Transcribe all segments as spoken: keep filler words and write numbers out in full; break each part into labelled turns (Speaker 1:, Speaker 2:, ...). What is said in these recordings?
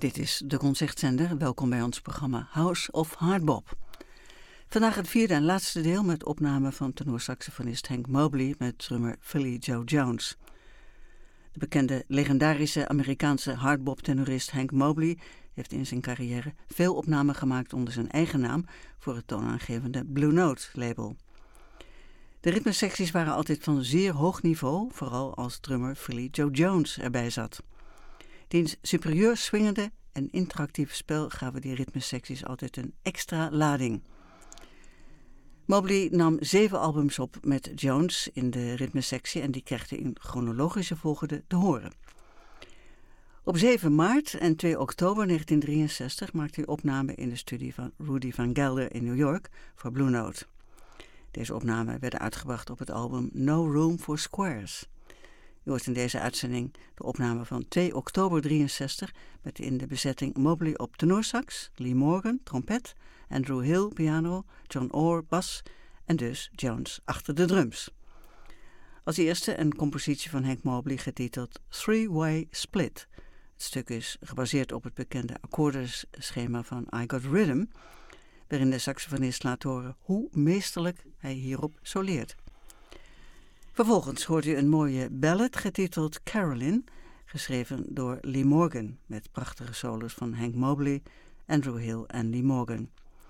Speaker 1: Dit is de Concertzender. Welkom bij ons programma House of Hardbop. Vandaag het vierde en laatste deel met opname van tenorsaxofonist Hank Mobley met drummer Philly Joe Jones. De bekende legendarische Amerikaanse hardbop-tenorist Hank Mobley heeft in zijn carrière veel opnamen gemaakt onder zijn eigen naam voor het toonaangevende Blue Note label. De ritmesecties waren altijd van zeer hoog niveau, vooral als drummer Philly Joe Jones erbij zat. Diens superieur swingende en interactieve spel gaven die ritmesecties altijd een extra lading. Mobley nam zeven albums op met Jones in de ritmesectie en die kreeg hij in chronologische volgorde te horen. Op zeven maart en twee oktober negentien drieënzestig maakte hij opname in de studie van Rudy Van Gelder in New York voor Blue Note. Deze opnamen werden uitgebracht op het album No Room for Squares. U hoort in deze uitzending de opname van twee oktober drieënzestig met in de bezetting Mobley op tenorsax, Lee Morgan, trompet, Andrew Hill, piano, John Orr, bas en dus Jones achter de drums. Als eerste een compositie van Hank Mobley getiteld Three-Way Split. Het stuk is gebaseerd op het bekende akkoordenschema van I Got Rhythm, waarin de saxofonist laat horen hoe meesterlijk hij hierop soleert. Vervolgens hoort u een mooie ballad getiteld Carolyn, geschreven door Lee Morgan, met prachtige solos van Hank Mobley, Andrew Hill en Lee Morgan.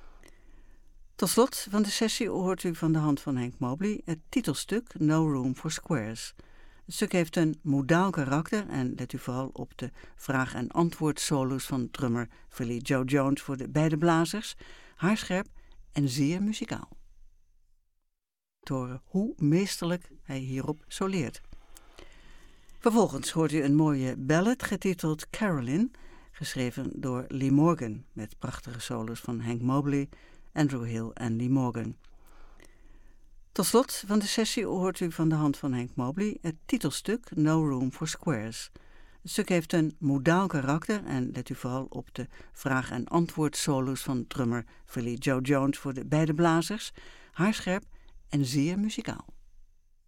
Speaker 1: Tot slot van de sessie hoort u van de hand van Hank Mobley het titelstuk No Room for Squares. Het stuk heeft een modaal karakter en let u vooral op de vraag- en antwoord solos van drummer Philly Joe Jones voor de beide blazers, haarscherp en zeer muzikaal. Horen hoe meesterlijk hij hierop soleert. Vervolgens hoort u een mooie ballad getiteld Carolyn, geschreven door Lee Morgan, met prachtige solos van Hank Mobley, Andrew Hill en Lee Morgan. Tot slot van de sessie hoort u van de hand van Hank Mobley het titelstuk No Room for Squares. Het stuk heeft een modaal karakter en let u vooral op de vraag- en antwoord solos van drummer Philly Joe Jones voor de beide blazers, haarscherp en zeer muzikaal.